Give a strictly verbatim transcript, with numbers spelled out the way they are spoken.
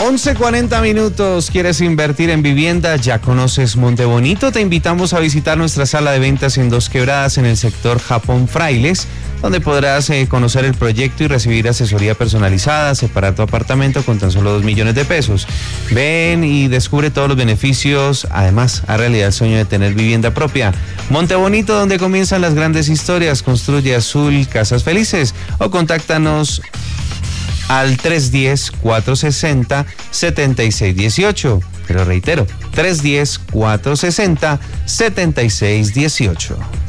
once cuarenta minutos. ¿Quieres invertir en vivienda? ¿Ya conoces Montebonito? Te invitamos a visitar nuestra sala de ventas en Dos Quebradas, en el sector Japón Frailes, donde podrás eh, conocer el proyecto y recibir asesoría personalizada, separar tu apartamento con tan solo dos millones de pesos. Ven y descubre todos los beneficios. Además, haz realidad el sueño de tener vivienda propia. Montebonito, donde comienzan las grandes historias. Construye Azul Casas Felices o contáctanos al tres uno cero, cuatro seis cero, siete seis uno ocho. Pero reitero, tres uno cero, cuatro seis cero, siete seis uno ocho.